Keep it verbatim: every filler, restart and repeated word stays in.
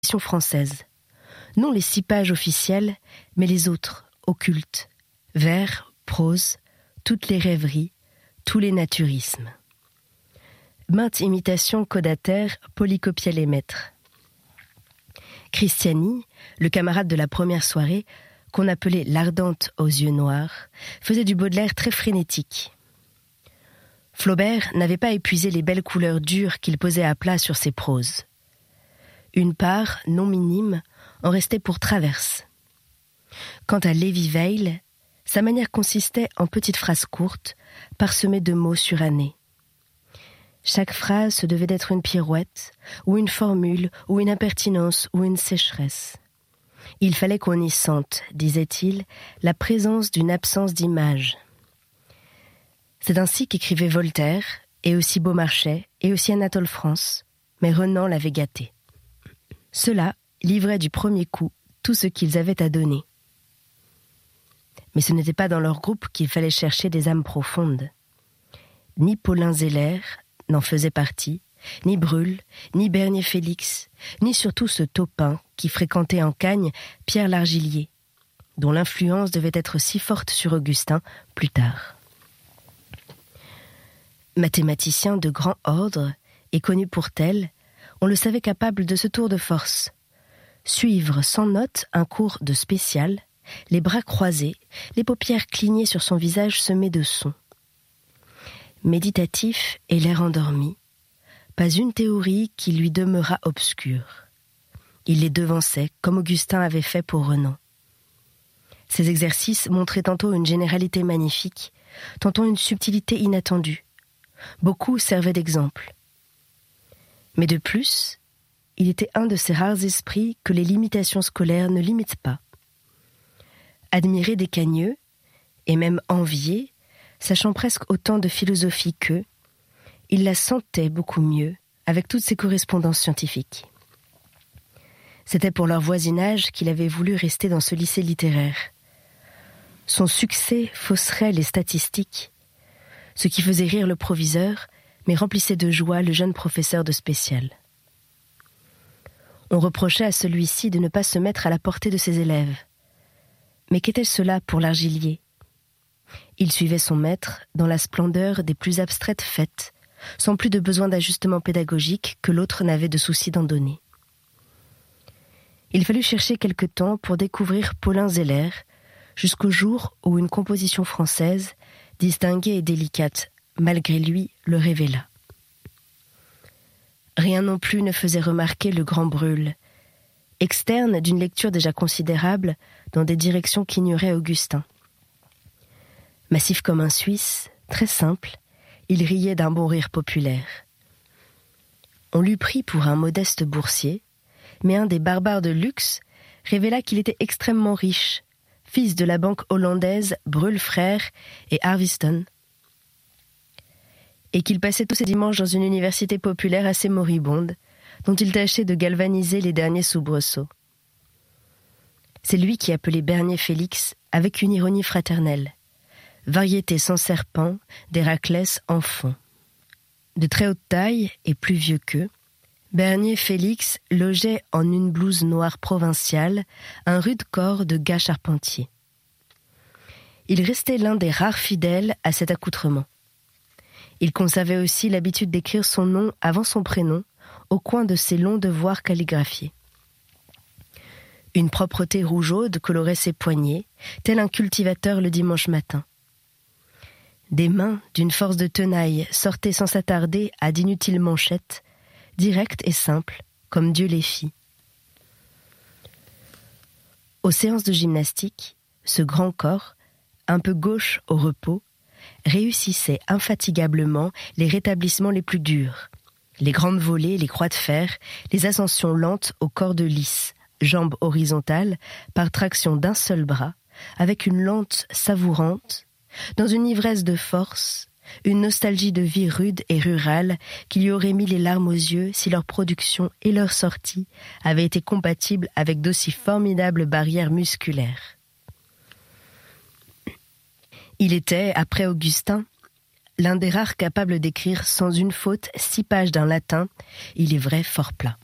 française. Non les six pages officielles, mais les autres, occultes. Vers, prose, toutes les rêveries, tous les naturismes. Maintes imitations caudataires polycopiaient les maîtres. Christiani, le camarade de la première soirée, qu'on appelait l'ardente aux yeux noirs, faisait du Baudelaire très frénétique. Flaubert n'avait pas épuisé les belles couleurs dures qu'il posait à plat sur ses proses. Une part, non minime, en restait pour Traverse. Quant à Lévi-Veil, sa manière consistait en petites phrases courtes, parsemées de mots surannés. Chaque phrase se devait d'être une pirouette, ou une formule, ou une impertinence, ou une sécheresse. Il fallait qu'on y sente, disait-il, la présence d'une absence d'image. C'est ainsi qu'écrivait Voltaire, et aussi Beaumarchais, et aussi Anatole France, mais Renan l'avait gâté. Ceux-là livraient du premier coup tout ce qu'ils avaient à donner. Mais ce n'était pas dans leur groupe qu'il fallait chercher des âmes profondes. Ni Paulin Zeller n'en faisait partie, ni Bruhl, ni Bernier Félix, ni surtout ce taupin qui fréquentait en Cagne Pierre Largillier, dont l'influence devait être si forte sur Augustin plus tard. Mathématicien de grand ordre et connu pour tel, on le savait capable de ce tour de force. Suivre sans note un cours de spécial, les bras croisés, les paupières clignées sur son visage semé de sons. Méditatif et l'air endormi, pas une théorie qui lui demeura obscure. Il les devançait, comme Augustin avait fait pour Renan. Ces exercices montraient tantôt une généralité magnifique, tantôt une subtilité inattendue. Beaucoup servaient d'exemple. Mais de plus, il était un de ces rares esprits que les limitations scolaires ne limitent pas. Admiré des cagneux, et même envié, sachant presque autant de philosophie qu'eux, il la sentait beaucoup mieux avec toutes ses correspondances scientifiques. C'était pour leur voisinage qu'il avait voulu rester dans ce lycée littéraire. Son succès fausserait les statistiques, ce qui faisait rire le proviseur, mais remplissait de joie le jeune professeur de spécial. On reprochait à celui-ci de ne pas se mettre à la portée de ses élèves. Mais qu'était cela pour Largillier ? Il suivait son maître dans la splendeur des plus abstraites fêtes, sans plus de besoin d'ajustement pédagogique que l'autre n'avait de souci d'en donner. Il fallut chercher quelque temps pour découvrir Paulin Zeller, jusqu'au jour où une composition française, distinguée et délicate, malgré lui, le révéla. Rien non plus ne faisait remarquer le grand Bruhl, externe d'une lecture déjà considérable dans des directions qu'ignorait Augustin. Massif comme un Suisse, très simple, il riait d'un bon rire populaire. On l'eût pris pour un modeste boursier, mais un des barbares de luxe révéla qu'il était extrêmement riche, fils de la banque hollandaise Bruhl Frères et Harviston, et qu'il passait tous ses dimanches dans une université populaire assez moribonde, dont il tâchait de galvaniser les derniers soubresauts. C'est lui qui appelait Bernier Félix avec une ironie fraternelle. Variété sans serpent, d'Héraclès en fond. De très haute taille et plus vieux qu'eux, Bernier Félix logeait en une blouse noire provinciale un rude corps de gars charpentier. Il restait l'un des rares fidèles à cet accoutrement. Il conservait aussi l'habitude d'écrire son nom avant son prénom, au coin de ses longs devoirs calligraphiés. Une propreté rougeaude colorait ses poignets, tel un cultivateur le dimanche matin. Des mains d'une force de tenaille sortaient sans s'attarder à d'inutiles manchettes, directes et simples, comme Dieu les fit. Aux séances de gymnastique, ce grand corps, un peu gauche au repos, réussissait infatigablement les rétablissements les plus durs, les grandes volées, les croix de fer, les ascensions lentes aux cordes lisses, jambes horizontales, par traction d'un seul bras, avec une lente savourante, dans une ivresse de force, une nostalgie de vie rude et rurale qui lui aurait mis les larmes aux yeux si leur production et leur sortie avaient été compatibles avec d'aussi formidables barrières musculaires. Il était, après Augustin, l'un des rares capables d'écrire sans une faute six pages d'un latin, il est vrai fort plat.